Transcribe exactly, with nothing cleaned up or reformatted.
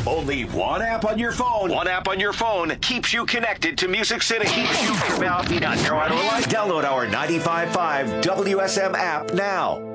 Only one app on your phone. One app on your phone keeps you connected to Music City. Keeps you Download our ninety-five point five W S M app now.